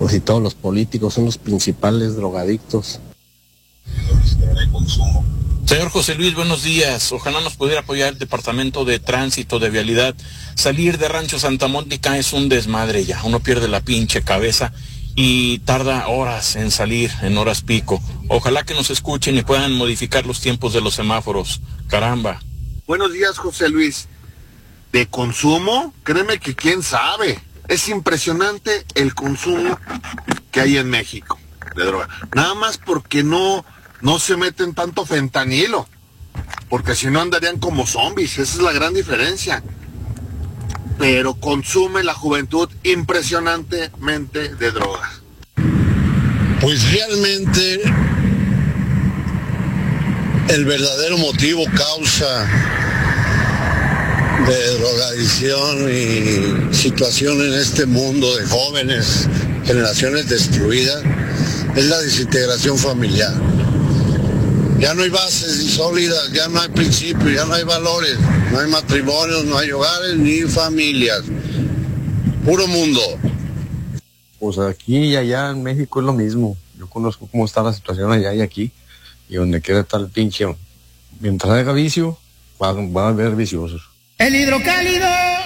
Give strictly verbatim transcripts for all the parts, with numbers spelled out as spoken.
o si todos los políticos son los principales drogadictos. Señor José Luis, buenos días. Ojalá nos pudiera apoyar el Departamento de Tránsito de Vialidad. Salir de Rancho Santa Mónica es un desmadre ya. Uno pierde la pinche cabeza y tarda horas en salir, en horas pico. Ojalá que nos escuchen y puedan modificar los tiempos de los semáforos. Caramba. Buenos días, José Luis. ¿De consumo? Créeme que quién sabe. Es impresionante el consumo que hay en México de droga. Nada más porque no... no se meten tanto fentanilo, porque si no andarían como zombies, esa es la gran diferencia. Pero consume la juventud impresionantemente de drogas. Pues realmente el verdadero motivo, causa de drogadicción y situación en este mundo de jóvenes, generaciones destruidas, es la desintegración familiar. Ya no hay bases sólidas, ya no hay principios, ya no hay valores, no hay matrimonios, no hay hogares ni familias. Puro mundo. Pues aquí y allá en México es lo mismo. Yo conozco cómo está la situación allá y aquí. Y donde quiera estar el pinche. Mientras haya vicio, va, va a haber viciosos. El hidrocálido.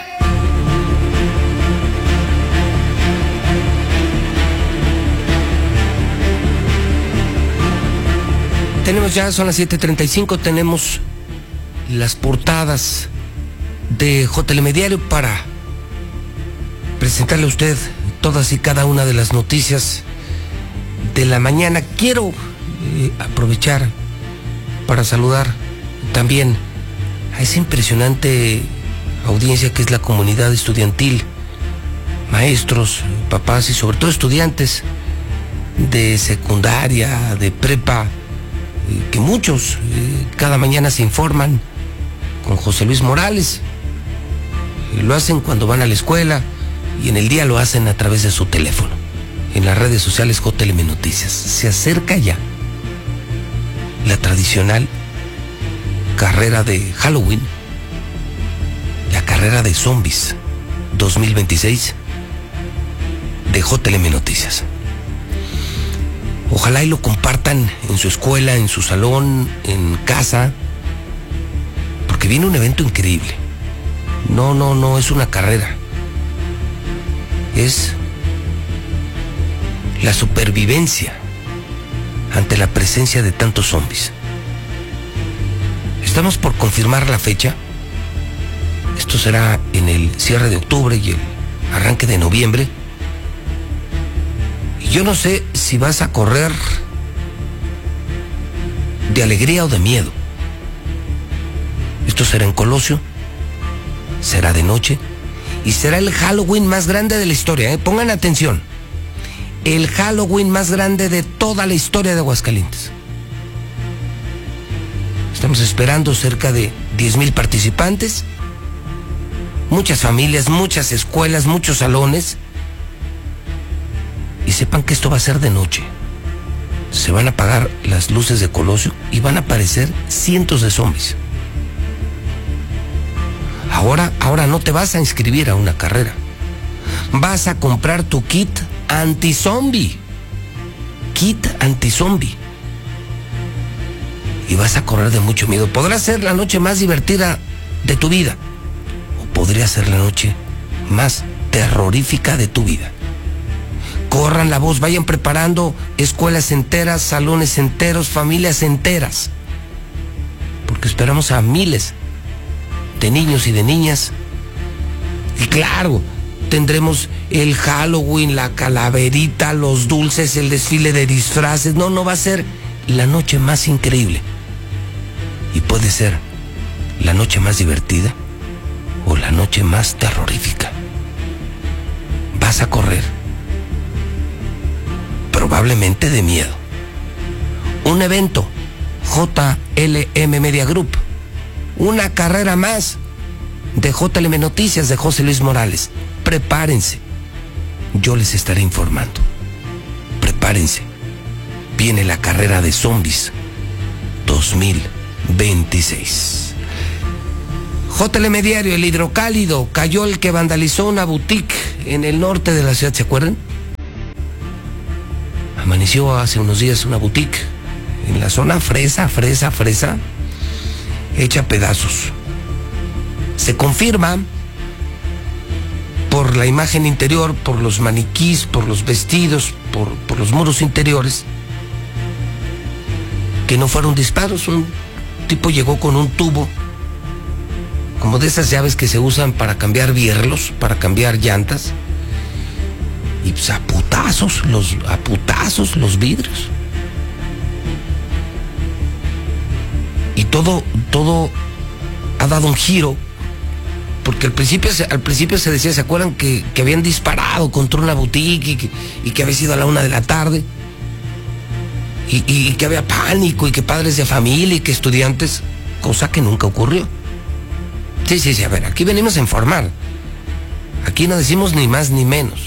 Tenemos ya, son las siete treinta y cinco, tenemos las portadas de J L Mediario para presentarle a usted todas y cada una de las noticias de la mañana. Quiero eh, aprovechar para saludar también a esa impresionante audiencia que es la comunidad estudiantil, maestros, papás y sobre todo estudiantes de secundaria, de prepa, que muchos eh, cada mañana se informan con José Luis Morales. Eh, lo hacen cuando van a la escuela y en el día lo hacen a través de su teléfono. En las redes sociales J L M Noticias. Se acerca ya la tradicional carrera de Halloween, la carrera de zombies dos mil veintiséis de J L M Noticias. Ojalá y lo compartan en su escuela, en su salón, en casa, porque viene un evento increíble. No, no, no es una carrera. Es la supervivencia ante la presencia de tantos zombies. Estamos por confirmar la fecha. Esto será en el cierre de octubre y el arranque de noviembre. Yo no sé si vas a correr de alegría o de miedo. Esto será en Colosio, será de noche y será el Halloween más grande de la historia, ¿eh? Pongan atención. El Halloween más grande de toda la historia de Aguascalientes. Estamos esperando cerca de diez mil participantes, muchas familias, muchas escuelas, muchos salones. Y sepan que esto va a ser de noche. Se van a apagar las luces de Colosio y van a aparecer cientos de zombies. Ahora, ahora no te vas a inscribir a una carrera. Vas a comprar tu kit anti-zombie. Kit anti-zombie. Y vas a correr de mucho miedo. Podrá ser la noche más divertida de tu vida. O podría ser la noche más terrorífica de tu vida. Corran la voz, vayan preparando escuelas enteras, salones enteros, familias enteras. Porque esperamos a miles de niños y de niñas. Y claro, tendremos el Halloween, la calaverita, los dulces, el desfile de disfraces. No, no va a ser la noche más increíble. Y puede ser la noche más divertida o la noche más terrorífica. Vas a correr. Probablemente de miedo. Un evento, J L M Media Group. Una carrera más de J L M Noticias de José Luis Morales. Prepárense. Yo les estaré informando. Prepárense. Viene la carrera de zombies dos mil veintiséis. J L M Diario, el hidrocálido. Cayó el que vandalizó una boutique en el norte de la ciudad, ¿se acuerdan? amaneció hace unos días una boutique en la zona fresa, fresa, fresa, hecha a pedazos. Se confirma por la imagen interior, por los maniquís, por los vestidos, por, por los muros interiores, que no fueron disparos. Un tipo llegó con un tubo, como de esas llaves que se usan para cambiar bierlos, para cambiar llantas, y pues a putazos, los, a putazos los vidrios. Y todo, todo ha dado un giro, porque al principio, al principio se decía, ¿se acuerdan que, que habían disparado contra una boutique y que, y que había sido a la una de la tarde? Y, y, y que había pánico y que padres de familia y que estudiantes, cosa que nunca ocurrió. Sí, sí, sí, a ver, aquí venimos a informar. Aquí no decimos ni más ni menos.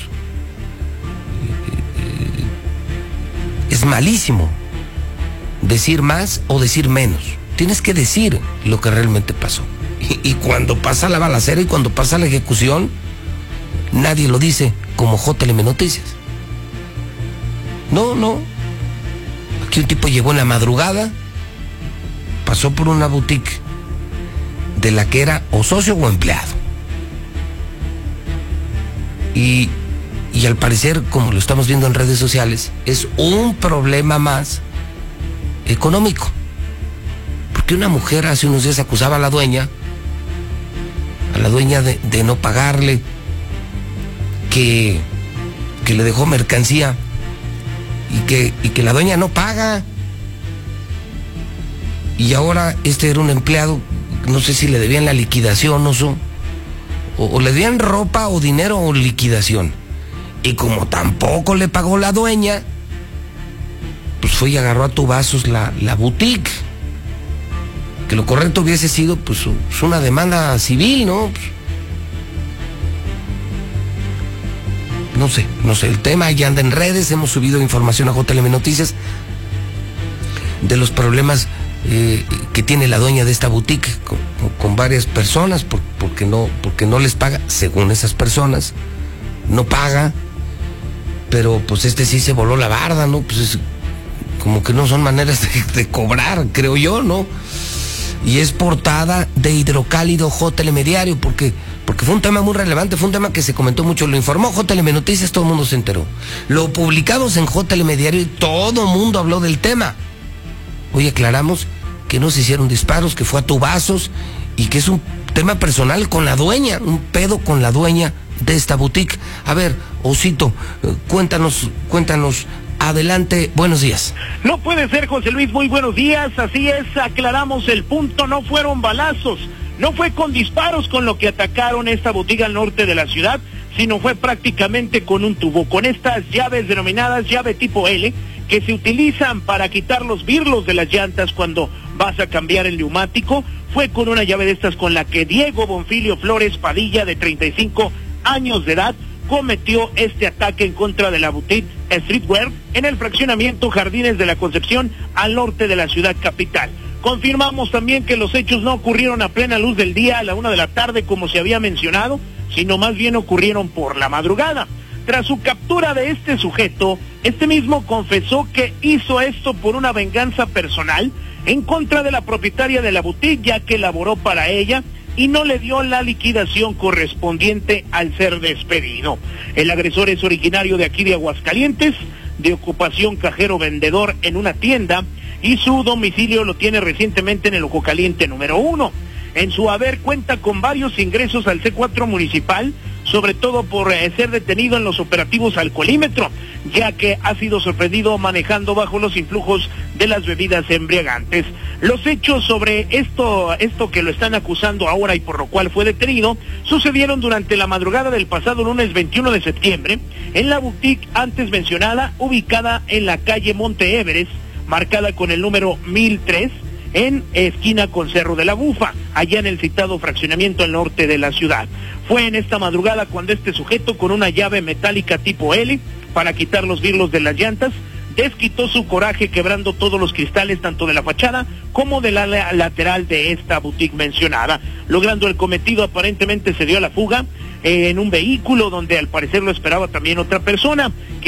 Es malísimo decir más o decir menos. Tienes que decir lo que realmente pasó. Y, y cuando pasa la balacera y cuando pasa la ejecución, nadie lo dice, como J L M Noticias. No, no. Aquí un tipo llegó en la madrugada, pasó por una boutique de la que era o socio o empleado. Y, y al parecer, como lo estamos viendo en redes sociales, es un problema más económico. Porque una mujer hace unos días acusaba a la dueña, a la dueña de, de no pagarle, que, que le dejó mercancía y que, y que la dueña no paga. Y ahora este era un empleado, no sé si le debían la liquidación o, so, o, o le debían ropa o dinero o liquidación. Y como tampoco le pagó la dueña, pues fue y agarró a tubazos la, la boutique. Que lo correcto hubiese sido pues una demanda civil, ¿no? Pues, no sé, no sé, el tema ya anda en redes, hemos subido información a J L M Noticias de los problemas eh, que tiene la dueña de esta boutique con, con varias personas, por, porque, no, porque no les paga, según esas personas, no paga, pero pues este sí se voló la barda, ¿no? Pues es, como que no son maneras de, de cobrar, creo yo, ¿no? Y es portada de Hidrocálido J L M Diario, porque, porque fue un tema muy relevante, fue un tema que se comentó mucho, lo informó J L M Noticias, todo el mundo se enteró. Lo publicamos en J L M Diario y todo el mundo habló del tema. Hoy aclaramos que no se hicieron disparos, que fue a tubazos y que es un tema personal con la dueña, un pedo con la dueña de esta boutique. A ver, Osito, cuéntanos, cuéntanos. Adelante, buenos días. No puede ser, José Luis, muy buenos días, así es, aclaramos el punto, no fueron balazos, no fue con disparos con lo que atacaron esta botiga al norte de la ciudad, sino fue prácticamente con un tubo, con estas llaves denominadas llave tipo L, que se utilizan para quitar los birlos de las llantas cuando vas a cambiar el neumático. Fue con una llave de estas con la que Diego Bonfilio Flores Padilla, de treinta y cinco años de edad, cometió este ataque en contra de la boutique Streetwear en el fraccionamiento Jardines de la Concepción al norte de la ciudad capital. Confirmamos también que los hechos no ocurrieron a plena luz del día a la una de la tarde como se había mencionado, sino más bien ocurrieron por la madrugada. Tras su captura de este sujeto, este mismo confesó que hizo esto por una venganza personal en contra de la propietaria de la boutique, ya que laboró para ella y no le dio la liquidación correspondiente al ser despedido. El agresor es originario de aquí de Aguascalientes, de ocupación cajero vendedor en una tienda, y su domicilio lo tiene recientemente en el Ojo Caliente número uno. En su haber cuenta con varios ingresos al C cuatro municipal, sobre todo por eh, ser detenido en los operativos alcoholímetro, ya que ha sido sorprendido manejando bajo los influjos de las bebidas embriagantes. Los hechos sobre esto, esto que lo están acusando ahora y por lo cual fue detenido, sucedieron durante la madrugada del pasado lunes veintiuno de septiembre, en la boutique antes mencionada, ubicada en la calle Monte Everest, marcada con el número mil tres, en esquina con Cerro de la Bufa, allá en el citado fraccionamiento al norte de la ciudad. Fue en esta madrugada cuando este sujeto, con una llave metálica tipo L para quitar los birlos de las llantas, desquitó su coraje quebrando todos los cristales tanto de la fachada como de la lateral de esta boutique mencionada. Logrando el cometido, aparentemente se dio a la fuga eh, en un vehículo donde al parecer lo esperaba también otra persona.